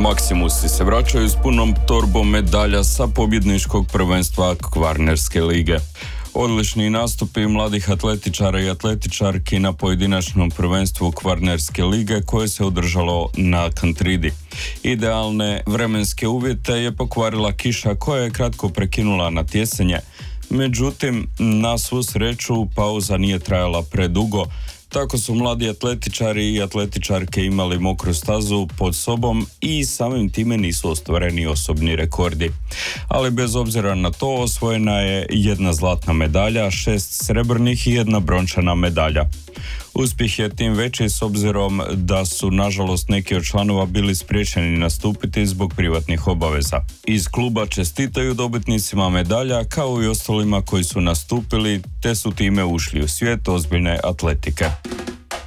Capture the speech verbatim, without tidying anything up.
Maksimusi se vraćaju s punom torbom medalja sa pobjedničkog prvenstva Kvarnerske lige. Odlični nastupi mladih atletičara i atletičarki na pojedinačnom prvenstvu Kvarnerske lige koje se održalo na Kantridi. Idealne vremenske uvjete je pokvarila kiša koja je kratko prekinula natjecanje. Međutim, na svu sreću pauza nije trajala predugo. Tako su mladi atletičari i atletičarke imali mokru stazu pod sobom i samim time nisu ostvareni osobni rekordi. Ali bez obzira na to osvojena je jedna zlatna medalja, šest srebrnih i jedna brončana medalja. Uspjeh je tim veći s obzirom da su nažalost neki od članova bili spriječeni nastupiti zbog privatnih obaveza. Iz kluba čestitaju dobitnicima medalja kao i ostalima koji su nastupili te su time ušli u svijet ozbiljne atletike.